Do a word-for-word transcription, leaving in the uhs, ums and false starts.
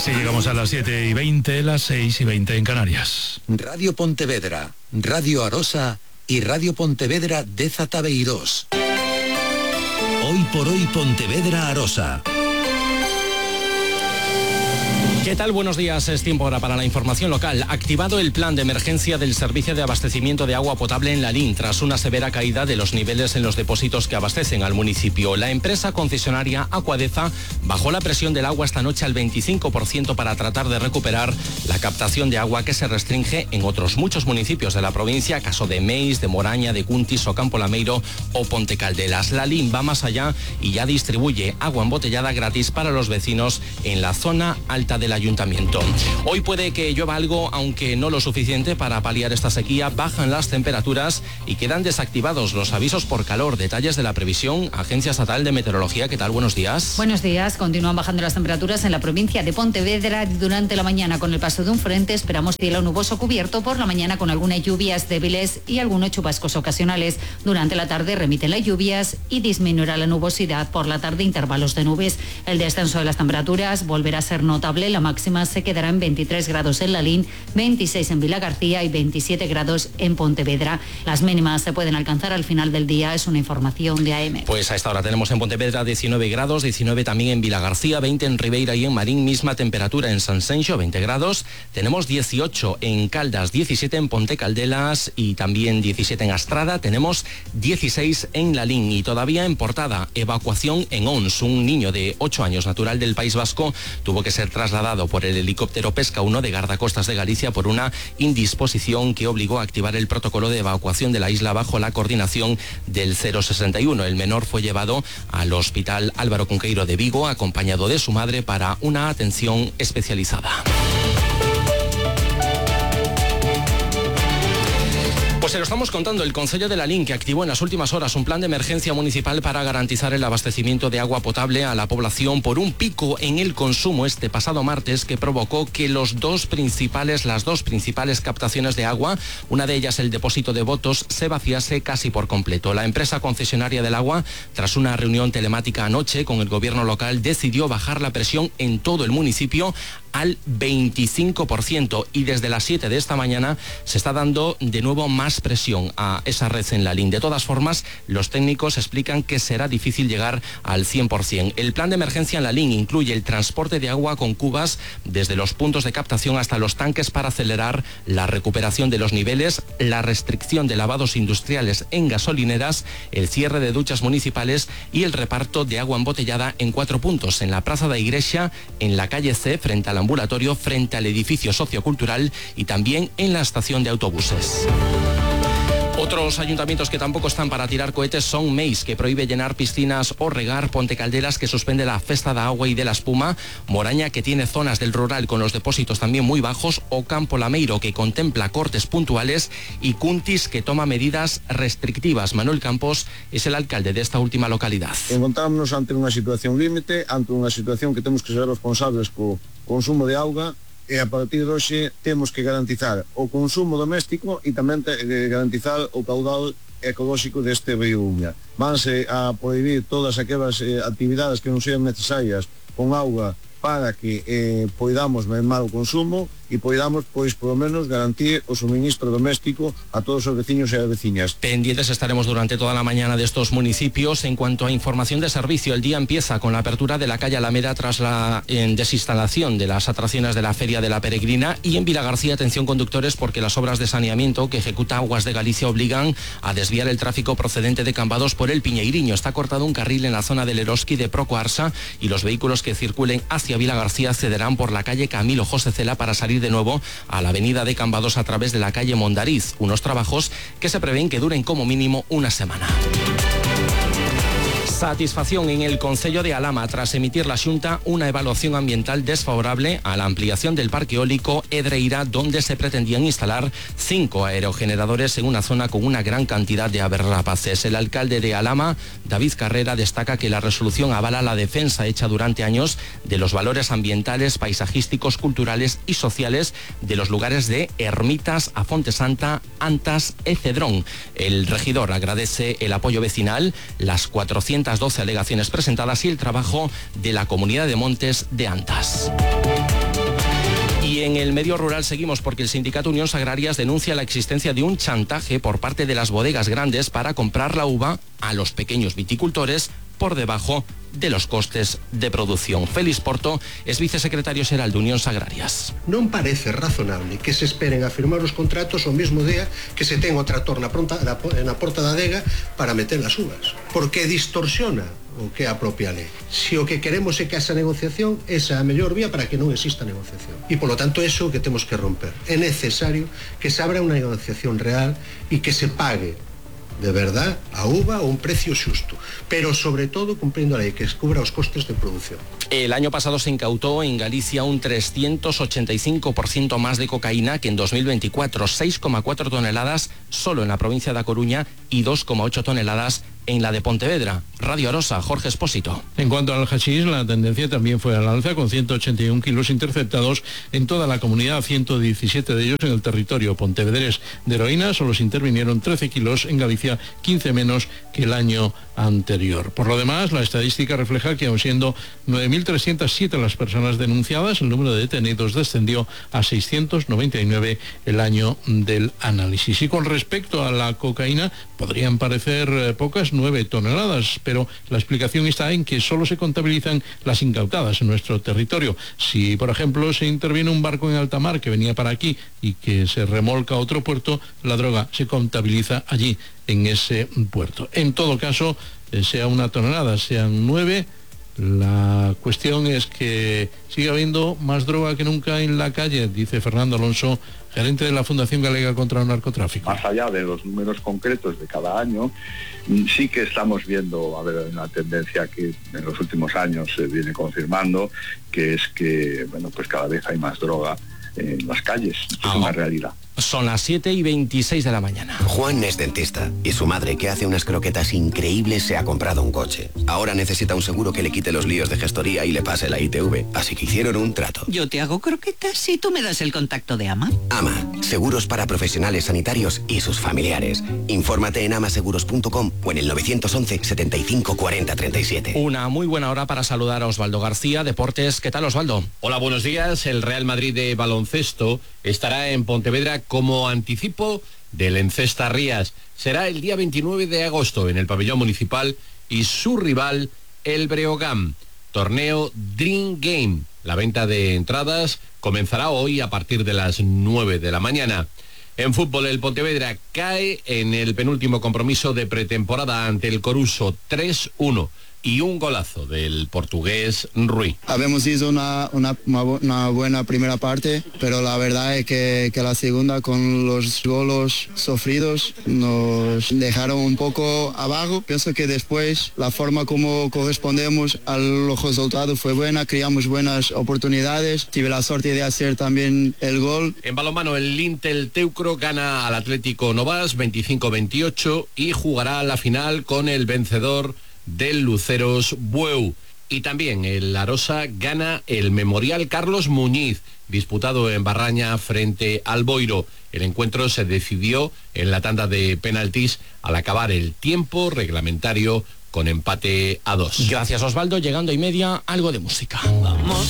Así llegamos a las siete y veinte, las seis y veinte en Canarias. Radio Pontevedra, Radio Arosa y Radio Pontevedra de Zatabeirós. Hoy por hoy Pontevedra Arosa. ¿Qué tal? Buenos días. Es tiempo ahora para la información local. Activado el plan de emergencia del servicio de abastecimiento de agua potable en Lalín tras una severa caída de los niveles en los depósitos que abastecen al municipio. La empresa concesionaria Aquadeza bajó la presión del agua esta noche al veinticinco por ciento para tratar de recuperar la captación de agua que se restringe en otros muchos municipios de la provincia, caso de Meis, de Moraña, de Cuntis, Ocampo Lameiro o Ponte Caldelas. Lalín va más allá y ya distribuye agua embotellada gratis para los vecinos en la zona alta de la ayuntamiento. Hoy puede que llueva algo, aunque no lo suficiente para paliar esta sequía. Bajan las temperaturas y quedan desactivados los avisos por calor. Detalles de la previsión, Agencia Estatal de Meteorología. ¿Qué tal? Buenos días. Buenos días. Continúan bajando las temperaturas en la provincia de Pontevedra durante la mañana con el paso de un frente. Esperamos cielo nuboso cubierto por la mañana con algunas lluvias débiles y algunos chubascos ocasionales. Durante la tarde remiten las lluvias y disminuirá la nubosidad. Por la tarde intervalos de nubes. El descenso de las temperaturas volverá a ser notable. La máxima se quedará en veintitrés grados en Lalín, veintiséis en Vilagarcía y veintisiete grados en Pontevedra. Las mínimas se pueden alcanzar al final del día, es una información de A M. Pues a esta hora tenemos en Pontevedra diecinueve grados, diecinueve también en Vilagarcía, veinte en Ribeira y en Marín, misma temperatura en San Senxo, veinte grados. Tenemos dieciocho en Caldas, diecisiete en Ponte Caldelas y también diecisiete en Astrada. Tenemos dieciséis en Lalín y todavía en Portada. Evacuación en Ons. Un niño de ocho años natural del País Vasco tuvo que ser trasladado por el helicóptero Pesca uno de Guardacostas de Galicia por una indisposición que obligó a activar el protocolo de evacuación de la isla bajo la coordinación del cero sesenta y uno. El menor fue llevado al Hospital Álvaro Cunqueiro de Vigo acompañado de su madre para una atención especializada. Pues se lo estamos contando, el Concello de Lalín, que activó en las últimas horas un plan de emergencia municipal para garantizar el abastecimiento de agua potable a la población por un pico en el consumo este pasado martes que provocó que los dos principales, las dos principales captaciones de agua, una de ellas el depósito de Botos, se vaciase casi por completo. La empresa concesionaria del agua, tras una reunión telemática anoche con el gobierno local, decidió bajar la presión en todo el municipio al veinticinco por ciento y desde las siete de esta mañana se está dando de nuevo más presión a esa red en Lalín. De todas formas, los técnicos explican que será difícil llegar al cien por ciento. El plan de emergencia en Lalín incluye el transporte de agua con cubas desde los puntos de captación hasta los tanques para acelerar la recuperación de los niveles, la restricción de lavados industriales en gasolineras, el cierre de duchas municipales y el reparto de agua embotellada en cuatro puntos: en la Plaza de Iglesia, en la calle C frente al ambulatorio, frente al edificio sociocultural y también en la estación de autobuses. Otros ayuntamientos que tampoco están para tirar cohetes son Meis, que prohíbe llenar piscinas o regar, Ponte Caldelas, que suspende la festa de agua y de la espuma, Moraña, que tiene zonas del rural con los depósitos también muy bajos, Ocampo Lameiro, que contempla cortes puntuales, y Cuntis, que toma medidas restrictivas. Manuel Campos es el alcalde de esta última localidad. Encontramos ante unha situación límite, ante unha situación que temos que ser responsables co consumo de auga, e a partir de hoxe temos que garantizar o consumo doméstico e tamén te, eh, garantizar o caudal ecolóxico deste río Uña. Vanse a prohibir todas aquelas eh, actividades que non sean necesarias con auga para que eh, poidamos mermar o consumo e poidamos, pois, polo menos, garantir o suministro doméstico a todos os veciños e as veciñas. Pendientes estaremos durante toda la mañana de estos municipios. En cuanto a información de servicio, el día empieza con la apertura de la calle Alameda tras la en desinstalación de las atracciones de la Feria de la Peregrina, y en Vilagarcía, atención conductores, porque las obras de saneamiento que ejecuta Aguas de Galicia obligan a desviar el tráfico procedente de Cambados por el Piñeiriño. Está cortado un carril en la zona del Eroski de Procoarsa y los vehículos que circulen hacia Vilagarcía cederán por la calle Camilo José Cela para salir de nuevo a la avenida de Cambados a través de la calle Mondariz, unos trabajos que se prevén que duren como mínimo una semana. Satisfacción en el Concello de Alhama tras emitir la Xunta una evaluación ambiental desfavorable a la ampliación del parque eólico Edreira, donde se pretendían instalar cinco aerogeneradores en una zona con una gran cantidad de aves rapaces. El alcalde de Alhama, David Carrera, destaca que la resolución avala la defensa hecha durante años de los valores ambientales, paisajísticos, culturales y sociales de los lugares de Ermitas, Afonte Santa, Antas e Cedrón. El regidor agradece el apoyo vecinal, las cuatrocientas doce alegaciones presentadas y el trabajo de la Comunidad de Montes de Antas. Y en el medio rural seguimos porque el sindicato Unión Agrarias denuncia la existencia de un chantaje por parte de las bodegas grandes para comprar la uva a los pequeños viticultores por debajo de los costes de producción. Félix Porto es vicesecretario xeral de Unión Agrarias. Non parece razonable que se esperen a firmar os contratos o mesmo día que se ten o tractor na, pronta, na, na porta da adega para meter as uvas, porque distorsiona o que é a propia lei. Se o que queremos é que esa negociación, esa é a mellor vía para que non exista negociación. E, polo tanto, eso é o que temos que romper. É necesario que se abra unha negociación real e que se pague de verdad a uva a un precio xusto, pero sobre todo cumpliendo a lei que cubra os costes de producción. El año pasado se incautó en Galicia un trescientos ochenta y cinco por ciento más de cocaína que en dos mil veinticuatro, seis coma cuatro toneladas solo en la provincia de A Coruña y dos coma ocho toneladas en la de Pontevedra. Radio Arosa, Jorge Espósito. En cuanto al hachís, la tendencia también fue al alza, con ciento ochenta y uno kilos interceptados en toda la comunidad, ciento diecisiete de ellos en el territorio pontevedrés. De heroína solo se intervinieron trece kilos, en Galicia quince menos que el año anterior. Por lo demás, la estadística refleja que aun siendo nueve mil trescientas siete las personas denunciadas, el número de detenidos descendió a seiscientos noventa y nueve el año del análisis. Y con respecto a la cocaína, podrían parecer eh, pocas, nueve toneladas, pero la explicación está en que solo se contabilizan las incautadas en nuestro territorio. Si, por ejemplo, se interviene un barco en alta mar que venía para aquí y que se remolca a otro puerto, la droga se contabiliza allí, en ese puerto. En todo caso, eh, sea una tonelada, sean nueve, la cuestión es que sigue habiendo más droga que nunca en la calle, dice Fernando Alonso, gerente de la Fundación Galega contra el Narcotráfico. Más allá de los números concretos de cada año, sí que estamos viendo, a ver, una tendencia que en los últimos años se viene confirmando, que es que, bueno, pues cada vez hay más droga en las calles. Esto es una realidad. Son las siete y veintiséis de la mañana. Juan es dentista y su madre, que hace unas croquetas increíbles, se ha comprado un coche. Ahora necesita un seguro que le quite los líos de gestoría y le pase la I T V. Así que hicieron un trato. Yo te hago croquetas y tú me das el contacto de Ama. Ama, seguros para profesionales sanitarios y sus familiares. Infórmate en amaseguros punto com o en el nueve once, setenta y cinco, cuarenta, treinta y siete. Una muy buena hora para saludar a Osvaldo García, Deportes. ¿Qué tal, Osvaldo? Hola, buenos días. El Real Madrid de baloncesto estará en Pontevedra como anticipo del Encesta Rías. Será el día veintinueve de agosto en el pabellón municipal y su rival, el Breogán. Torneo Dream Game. La venta de entradas comenzará hoy a partir de las nueve de la mañana. En fútbol, el Pontevedra cae en el penúltimo compromiso de pretemporada ante el Coruso, tres uno. Y un golazo del portugués Rui. Habíamos hecho una, una, una buena primera parte, pero la verdad es que, que la segunda, con los goles sufridos, nos dejaron un poco abajo. Pienso que después la forma como correspondemos a los resultados fue buena, creamos buenas oportunidades, tuve la suerte de hacer también el gol. En balonmano, el Lintel Teucro gana al Atlético Novas veinticinco veintiocho y jugará la final con el vencedor del Luceros Bueu. Y también el Arosa gana el Memorial Carlos Muñiz, disputado en Barraña frente al Boiro. El encuentro se decidió en la tanda de penaltis al acabar el tiempo reglamentario con empate a dos. Gracias, Osvaldo. Llegando y media, algo de música. Vamos